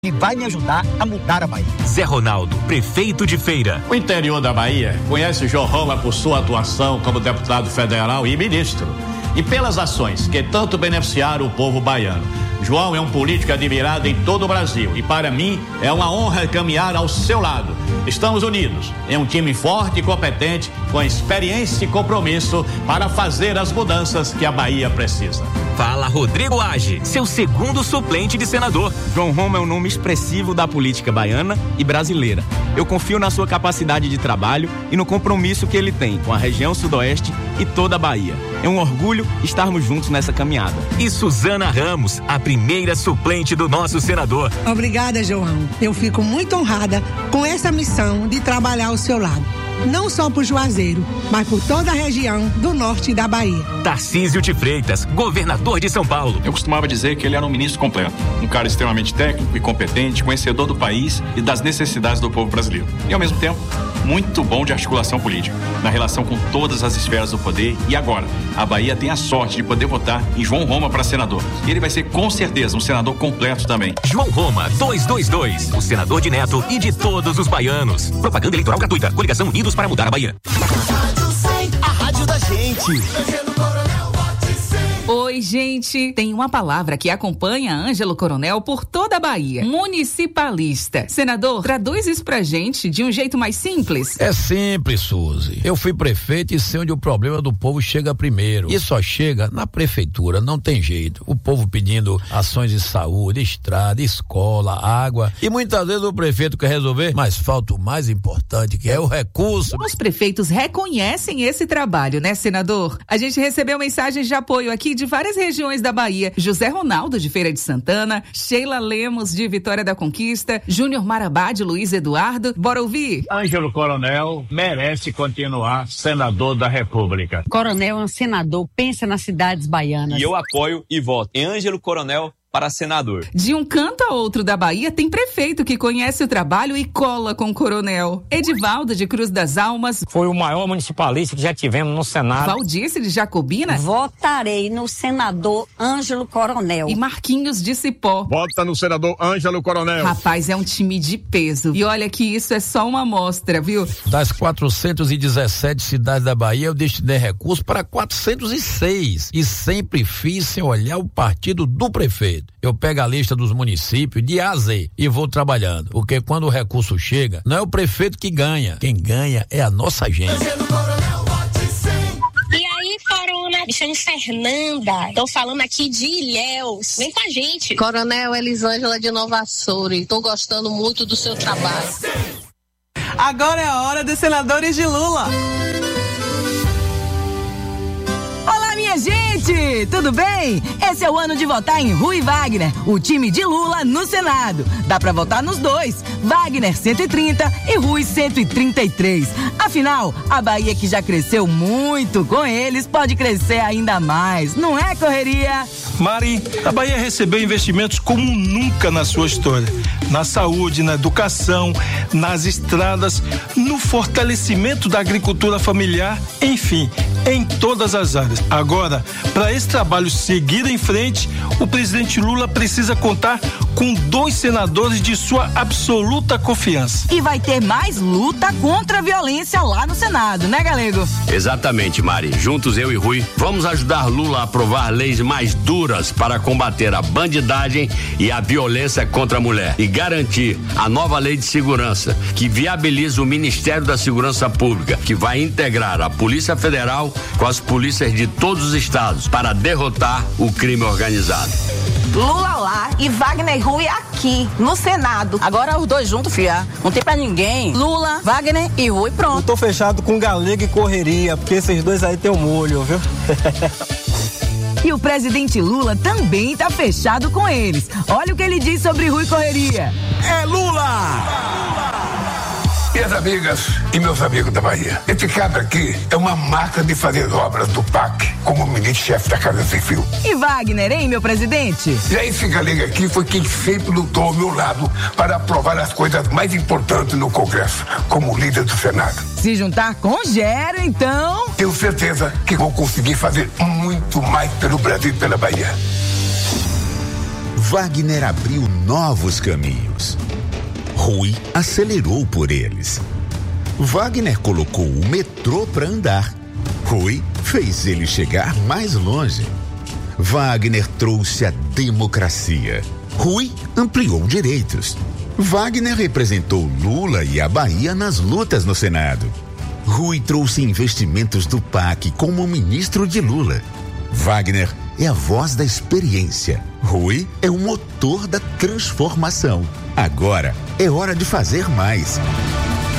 e vai me ajudar a mudar a Bahia. Zé Ronaldo, prefeito de Feira. O interior da Bahia conhece João Roma por sua atuação como deputado federal e ministro e pelas ações que tanto beneficiaram o povo baiano. João é um político admirado em todo o Brasil e para mim é uma honra caminhar ao seu lado. Estamos unidos em um time forte e competente, com experiência e compromisso para fazer as mudanças que a Bahia precisa. Fala Rodrigo Age, seu segundo suplente de senador. João Roma é um nome expressivo da política baiana e brasileira. Eu confio na sua capacidade de trabalho e no compromisso que ele tem com a região sudoeste e toda a Bahia. É um orgulho estarmos juntos nessa caminhada. E Suzana Ramos, a primeira suplente do nosso senador. Obrigada, João. Eu fico muito honrada com essa missão de trabalhar ao seu lado. Não só por Juazeiro, mas por toda a região do norte da Bahia. Tarcísio de Freitas, governador de São Paulo. Eu costumava dizer que ele era um ministro completo, um cara extremamente técnico e competente, conhecedor do país e das necessidades do povo brasileiro. E ao mesmo tempo, muito bom de articulação política, na relação com todas as esferas do poder. E agora, a Bahia tem a sorte de poder votar em João Roma para senador. E ele vai ser com certeza um senador completo também. João Roma 222, o senador de Neto e de todos os baianos. Propaganda eleitoral gratuita. Coligação Unidos para mudar a Bahia. A rádio da gente. Oi, gente. Tem uma palavra que acompanha Ângelo Coronel por toda a Bahia. Municipalista. Senador, traduz isso pra gente de um jeito mais simples. É simples, Suzy. Eu fui prefeito e sei onde o problema do povo chega primeiro. E só chega na prefeitura, não tem jeito. O povo pedindo ações de saúde, estrada, escola, água. E muitas vezes o prefeito quer resolver, mas falta o mais importante, que é o recurso. Os prefeitos reconhecem esse trabalho, né, senador? A gente recebeu mensagens de apoio aqui de várias regiões da Bahia. José Ronaldo, de Feira de Santana, Sheila Lemos, de Vitória da Conquista, Júnior Marabá, de Luiz Eduardo. Bora ouvir? Ângelo Coronel merece continuar senador da República. Coronel é um senador, pensa nas cidades baianas. E eu apoio e voto em Ângelo Coronel para senador. De um canto a outro da Bahia tem prefeito que conhece o trabalho e cola com o coronel. Edivaldo de Cruz das Almas. Foi o maior municipalista que já tivemos no Senado. Valdice de Jacobina. Votarei no senador Ângelo Coronel. E Marquinhos de Cipó. Vota no senador Ângelo Coronel. Rapaz, é um time de peso. E olha que isso é só uma amostra, viu? Das 417 cidades da Bahia, eu destinei recursos para 406. E sempre fiz sem olhar o partido do prefeito. Eu pego a lista dos municípios de A a Z e vou trabalhando, porque quando o recurso chega, não é o prefeito que ganha, quem ganha é a nossa gente. E aí, Corona, me chamo Fernanda, tô falando aqui de Ilhéus, vem com a gente. Coronel Elisângela de Nova Açores, tô gostando muito do seu trabalho. Agora é a hora dos senadores de Lula. Minha gente, tudo bem? Esse é o ano de votar em Rui Wagner, o time de Lula no Senado. Dá pra votar nos dois, Wagner 130 e Rui 133. Afinal, a Bahia que já cresceu muito com eles pode crescer ainda mais, não é, Correria? Mari, a Bahia recebeu investimentos como nunca na sua história. Na saúde, na educação, nas estradas, no fortalecimento da agricultura familiar, enfim, em todas as áreas. Agora, para esse trabalho seguir em frente, o presidente Lula precisa contar com 2 senadores de sua absoluta confiança. E vai ter mais luta contra a violência lá no Senado, né, Galego? Exatamente, Mari. Juntos, eu e Rui, vamos ajudar Lula a aprovar leis mais duras para combater a bandidagem e a violência contra a mulher e garantir a nova lei de segurança que viabiliza o Ministério da Segurança Pública, que vai integrar a Polícia Federal com as polícias de todos os estados para derrotar o crime organizado. Lula lá e Wagner e Rui aqui, no Senado. Agora os dois juntos, fia. Não tem pra ninguém. Lula, Wagner e Rui, pronto. Eu tô fechado com Galego e Correria, porque esses dois aí tem um molho, viu? E o presidente Lula também tá fechado com eles. Olha o que ele diz sobre Rui Correria. É Lula! Minhas amigas e meus amigos da Bahia, esse cabra aqui é uma máquina de fazer obras do PAC como ministro-chefe da Casa Civil. E Wagner, hein, meu presidente? E esse galego aqui foi quem sempre lutou ao meu lado para aprovar as coisas mais importantes no Congresso, como líder do Senado. Se juntar com Gero, então... Tenho certeza que vou conseguir fazer muito mais pelo Brasil e pela Bahia. Wagner abriu novos caminhos. Rui acelerou por eles. Wagner colocou o metrô para andar. Rui fez ele chegar mais longe. Wagner trouxe a democracia. Rui ampliou direitos. Wagner representou Lula e a Bahia nas lutas no Senado. Rui trouxe investimentos do PAC como ministro de Lula. Wagner é a voz da experiência. Rui é o motor da transformação. Agora é hora de fazer mais.